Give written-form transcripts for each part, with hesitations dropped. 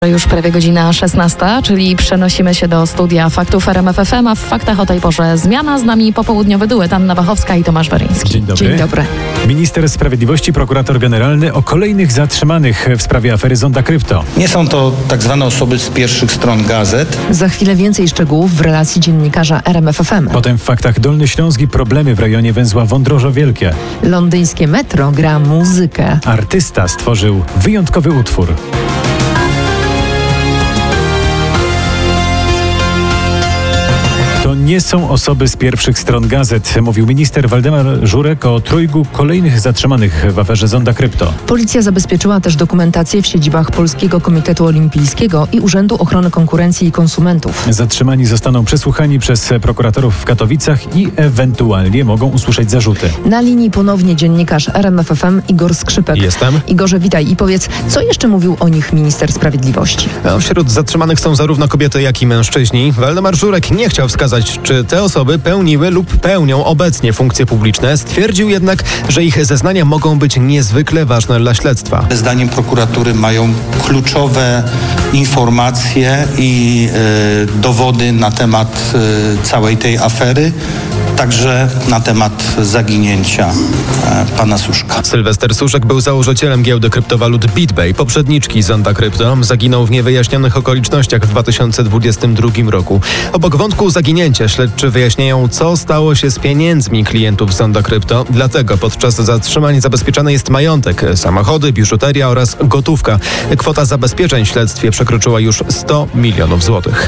Już prawie godzina 16, czyli przenosimy się do studia Faktów RMF FM, a w Faktach o tej porze zmiana. Z nami popołudniowy duet Anna Wachowska i Tomasz Weryński. Dzień dobry. Dzień dobry. Minister Sprawiedliwości, prokurator generalny o kolejnych zatrzymanych w sprawie afery Zonda Krypto. Nie są to tak zwane osoby z pierwszych stron gazet. Za chwilę więcej szczegółów w relacji dziennikarza RMF FM. Potem w Faktach Dolny Śląsk i problemy w rejonie węzła Wądrożo Wielkie. Londyńskie metro gra muzykę. Artysta stworzył wyjątkowy utwór. To nie są osoby z pierwszych stron gazet, mówił minister Waldemar Żurek o trójgu kolejnych zatrzymanych w aferze Zonda Krypto. Policja zabezpieczyła też dokumentację w siedzibach Polskiego Komitetu Olimpijskiego i Urzędu Ochrony Konkurencji i Konsumentów. Zatrzymani zostaną przesłuchani przez prokuratorów w Katowicach i ewentualnie mogą usłyszeć zarzuty. Na linii ponownie dziennikarz RMF FM Igor Skrzypek. Jestem. Igorze, witaj i powiedz, co jeszcze mówił o nich minister sprawiedliwości? Wśród zatrzymanych są zarówno kobiety, jak i mężczyźni. Waldemar Żurek nie chciał wskazać, czy te osoby pełniły lub pełnią obecnie funkcje publiczne. Stwierdził jednak, że ich zeznania mogą być niezwykle ważne dla śledztwa. Zdaniem prokuratury mają kluczowe informacje i dowody na temat całej tej afery, także na temat zaginięcia pana Suszka. Sylwester Suszek był założycielem giełdy kryptowalut BitBay, poprzedniczki Zonda Krypto. Zaginął w niewyjaśnionych okolicznościach w 2022 roku. Obok wątku zaginięcia śledczy wyjaśniają, co stało się z pieniędzmi klientów Zonda Krypto. Dlatego podczas zatrzymań zabezpieczany jest majątek, samochody, biżuteria oraz gotówka. Kwota zabezpieczeń w śledztwie przekroczyła już 100 milionów złotych.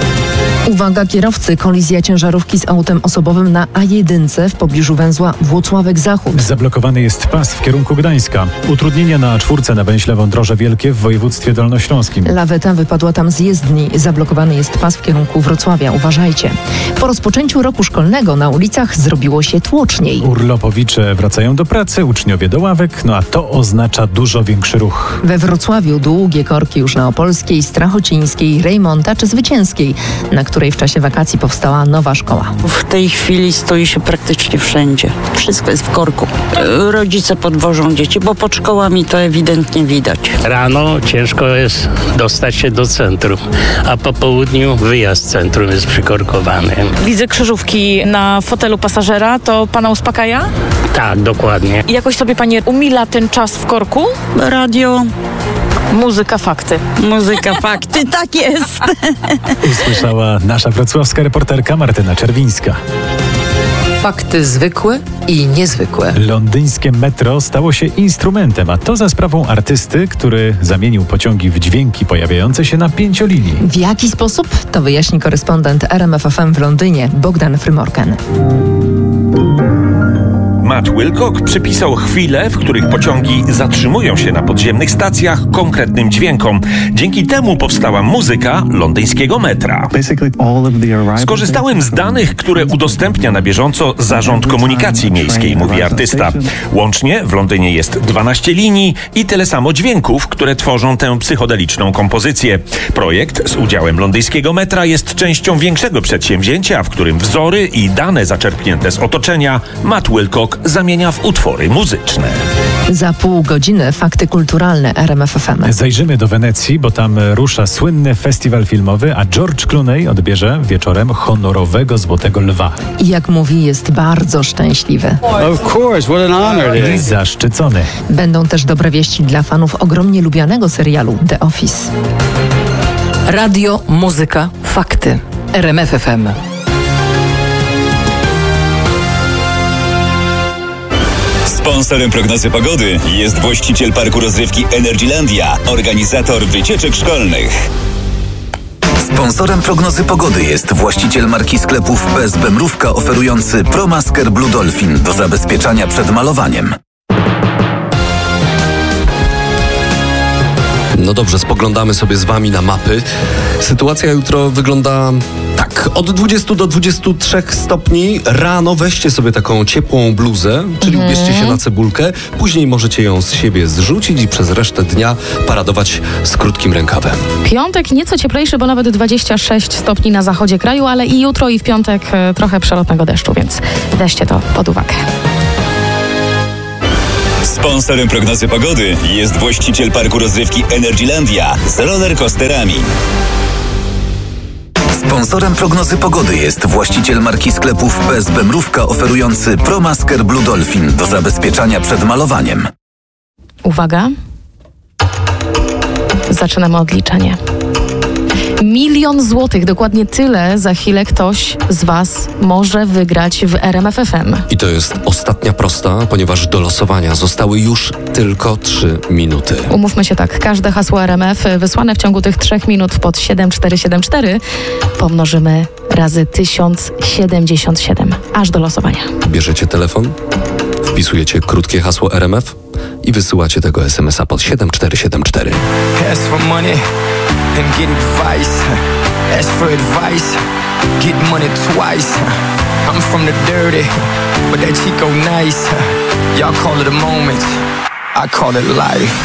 Uwaga kierowcy, kolizja ciężarówki z autem osobowym na A1 w pobliżu węzła Włocławek-Zachód. Zablokowany jest pas w kierunku Gdańska. Utrudnienia na A4 na węźle Wądroże Wielkie w województwie dolnośląskim. Laweta wypadła tam z jezdni. Zablokowany jest pas w kierunku Wrocławia. Uważajcie. Po rozpoczęciu roku szkolnego na ulicach zrobiło się tłoczniej. Urlopowicze wracają do pracy, uczniowie do ławek, no a to oznacza dużo większy ruch. We Wrocławiu długie korki już na Opolskiej, Strachocińskiej, Rejmonta czy Zwycięskiej, na której w czasie wakacji powstała nowa szkoła. W tej chwili stoi się praktycznie wszędzie. Wszystko jest w korku. Rodzice podwożą dzieci, bo pod szkołami to ewidentnie widać. Rano ciężko jest dostać się do centrum, a po południu wyjazd z centrum jest przykorkowany. Widzę krzyżówki na fotelu pasażera. To pana uspokaja? Tak, dokładnie. I jakoś sobie pani umila ten czas w korku? Radio, Muzyka, fakty. muzyka, fakty, tak jest. Usłyszała nasza wrocławska reporterka Martyna Czerwińska. Fakty zwykłe i niezwykłe. Londyńskie metro stało się instrumentem, a to za sprawą artysty, który zamienił pociągi w dźwięki pojawiające się na pięciolinii. W jaki sposób? To wyjaśni korespondent RMF FM w Londynie Bogdan Frymorken. Matt Wilcock przypisał chwile, w których pociągi zatrzymują się na podziemnych stacjach konkretnym dźwiękom. Dzięki temu powstała muzyka londyńskiego metra. Skorzystałem z danych, które udostępnia na bieżąco Zarząd Komunikacji Miejskiej, mówi artysta. Łącznie w Londynie jest 12 linii i tyle samo dźwięków, które tworzą tę psychodeliczną kompozycję. Projekt z udziałem londyńskiego metra jest częścią większego przedsięwzięcia, w którym wzory i dane zaczerpnięte z otoczenia Matt Wilcock zamienia w utwory muzyczne. Za pół godziny fakty kulturalne RMF FM. Zajrzymy do Wenecji, bo tam rusza słynny festiwal filmowy, a George Clooney odbierze wieczorem honorowego Złotego Lwa. I jak mówi, jest bardzo szczęśliwy. I zaszczycony. Będą też dobre wieści dla fanów ogromnie lubianego serialu The Office. Radio, muzyka, fakty. RMF FM. Sponsorem prognozy pogody jest właściciel parku rozrywki Energylandia, organizator wycieczek szkolnych. Sponsorem prognozy pogody jest właściciel marki sklepów BSB Mrówka oferujący ProMasker Blue Dolphin do zabezpieczania przed malowaniem. No dobrze, spoglądamy sobie z wami na mapy. Sytuacja jutro wygląda tak. Od 20 do 23 stopni. Rano weźcie sobie taką ciepłą bluzę, czyli ubierzcie się na cebulkę. Później możecie ją z siebie zrzucić i przez resztę dnia paradować z krótkim rękawem. Piątek nieco cieplejszy, bo nawet 26 stopni na zachodzie kraju, ale i jutro i w piątek trochę przelotnego deszczu, więc weźcie to pod uwagę. Sponsorem prognozy pogody jest właściciel parku rozrywki Energylandia z rollercoasterami. Sponsorem prognozy pogody jest właściciel marki sklepów PSB Mrówka oferujący ProMasker Blue Dolphin do zabezpieczania przed malowaniem. Uwaga. Zaczynamy odliczanie. 1 000 000 złotych, dokładnie tyle za chwilę ktoś z Was może wygrać w RMF FM. I to jest ostatnia prosta, ponieważ do losowania zostały już tylko 3 minuty. Umówmy się tak, każde hasło RMF wysłane w ciągu tych 3 minut pod 7474 pomnożymy razy 1077, aż do losowania. Bierzecie telefon, wpisujecie krótkie hasło RMF i wysyłacie tego SMS-a pod 7474. Ask for money and get advice. Ask for advice, get money twice. I'm from the dirty, but that Chico nice. Y'all call it a moment, I call it life.